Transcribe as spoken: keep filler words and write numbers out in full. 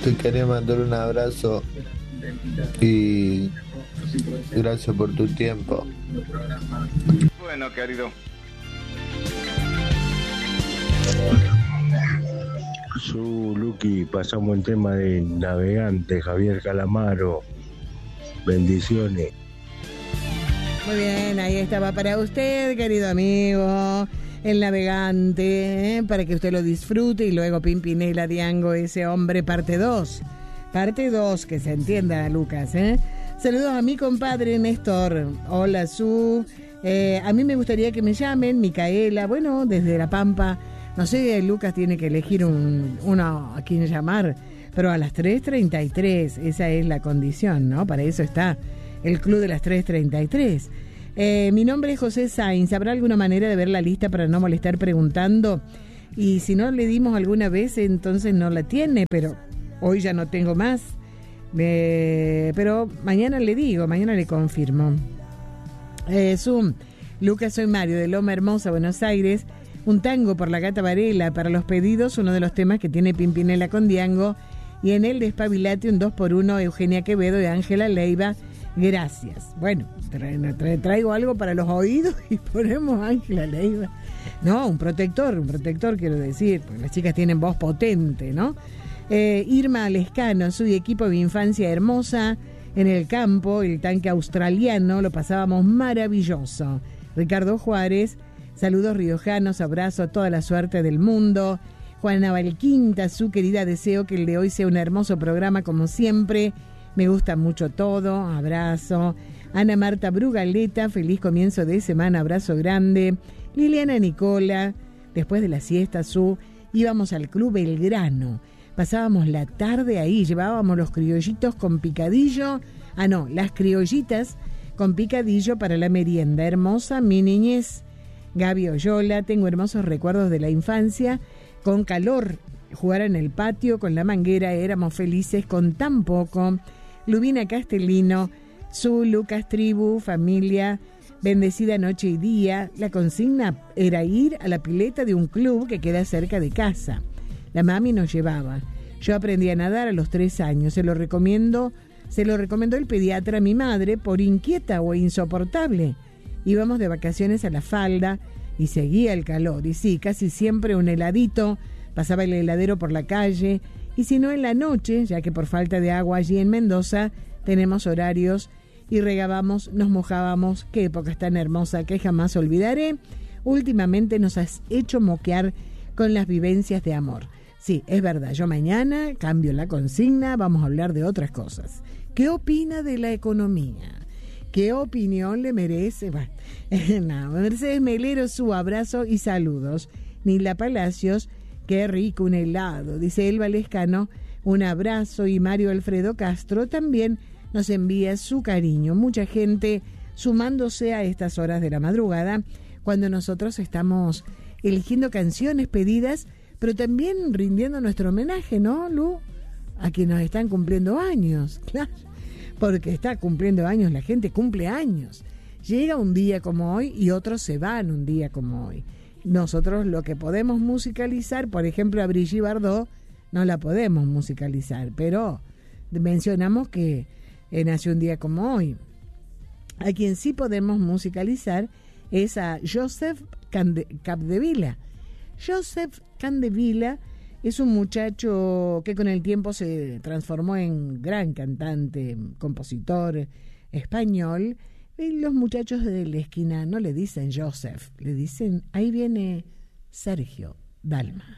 te quería mandar un abrazo y gracias por tu tiempo. Bueno, querido. Su Luqui, pasamos el tema de navegante, Javier Calamaro. Bendiciones. Muy bien, ahí estaba para usted, querido amigo, el navegante, ¿eh? Para que usted lo disfrute y luego Pimpinela Diango, ese hombre, parte dos. Parte dos, que se entienda, Lucas, ¿eh? Saludos a mi compadre Néstor. Hola, Su. Eh, a mí me gustaría que me llamen, Micaela, bueno, desde La Pampa. No sé, Lucas tiene que elegir un, uno a quien llamar, pero a las tres treinta y tres, esa es la condición, ¿no? Para eso está el club de las tres treinta y tres. Eh, mi nombre es José Sainz. ¿Habrá alguna manera de ver la lista para no molestar preguntando? Y si no le dimos alguna vez, entonces no la tiene, pero hoy ya no tengo más. Eh, pero mañana le digo, mañana le confirmo. Eh, Zoom, Lucas, soy Mario de Loma Hermosa, Buenos Aires. Un tango por la Gata Varela para los pedidos, uno de los temas que tiene Pimpinela con Diango. Y en el Despabilate un dos por uno, Eugenia Quevedo y Ángela Leiva. Gracias. Bueno, tra- tra- traigo algo para los oídos y ponemos Ángela Leiva. No, un protector, un protector quiero decir, porque las chicas tienen voz potente, ¿no? Eh, Irma Lescano, soy equipo de infancia hermosa en el campo, el tanque australiano, lo pasábamos maravilloso. Ricardo Juárez, saludos riojanos, abrazo a toda la suerte del mundo. Juana Valquinta, su querida, deseo que el de hoy sea un hermoso programa como siempre. Me gusta mucho todo, abrazo. Ana Marta Brugaleta, feliz comienzo de semana, abrazo grande. Liliana Nicola, después de la siesta, su, íbamos al Club Belgrano. Pasábamos la tarde ahí, llevábamos los criollitos con picadillo. Ah, no, las criollitas con picadillo para la merienda. Hermosa mi niñez. Gaby Oyola, tengo hermosos recuerdos de la infancia. Con calor, jugar en el patio con la manguera, éramos felices con tan poco. Lubina Castellino, su Lucas Tribu, familia, bendecida noche y día. La consigna era ir a la pileta de un club que queda cerca de casa. La mami nos llevaba. Yo aprendí a nadar a los tres años. Se lo recomiendo, se lo recomendó el pediatra a mi madre por inquieta o insoportable. Íbamos de vacaciones a La Falda y seguía el calor. Y sí, casi siempre un heladito. Pasaba el heladero por la calle. Y si no en la noche, ya que por falta de agua allí en Mendoza tenemos horarios y regábamos, nos mojábamos. Qué época tan hermosa que jamás olvidaré. Últimamente nos has hecho moquear con las vivencias de amor. Sí, es verdad, yo mañana cambio la consigna, vamos a hablar de otras cosas. ¿Qué opina de la economía? ¿Qué opinión le merece? Bueno, no, Mercedes Melero, su abrazo y saludos. Nila Palacios, qué rico un helado, dice Elba Lescano, un abrazo. Y Mario Alfredo Castro también nos envía su cariño. Mucha gente sumándose a estas horas de la madrugada, cuando nosotros estamos eligiendo canciones pedidas, pero también rindiendo nuestro homenaje, ¿no, Lu? A quienes nos están cumpliendo años, claro, porque está cumpliendo años, la gente cumple años. Llega un día como hoy y otros se van un día como hoy. Nosotros lo que podemos musicalizar, por ejemplo, a Brigitte Bardot, no la podemos musicalizar, pero mencionamos que eh, nació un día como hoy. A quien sí podemos musicalizar es a Joseph Cande- Capdevila. Joseph Capdevila es un muchacho que con el tiempo se transformó en gran cantante, compositor español. Y los muchachos de la esquina no le dicen Joseph, le dicen, ahí viene Sergio Dalma.